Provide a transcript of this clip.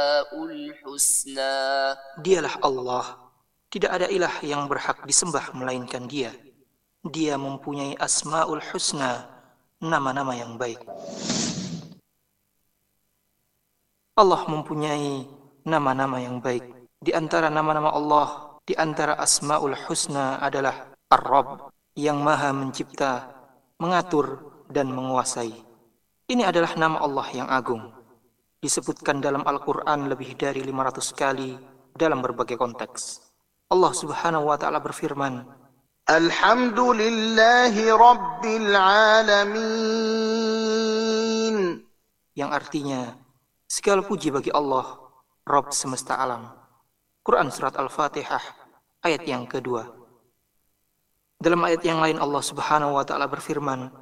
الحسنى. Dialah Allah. Tidak ada ilah yang berhak disembah melainkan Dia. Dia mempunyai Asmaul Husna, nama-nama yang baik. Allah mempunyai nama-nama yang baik. Di antara nama-nama Allah, di antara Asmaul Husna adalah Ar-Rabb, yang Maha Mencipta, mengatur, dan menguasai. Ini adalah nama Allah yang agung. Disebutkan dalam Al-Quran lebih dari 500 kali dalam berbagai konteks. Allah Subhanahu wa Ta'ala berfirman, Alhamdulillahi Rabbil Alamin, yang artinya, segala puji bagi Allah, Rabb semesta alam. Quran Surat Al-Fatihah, ayat yang kedua. Dalam ayat yang lain Allah Subhanahu wa Ta'ala berfirman,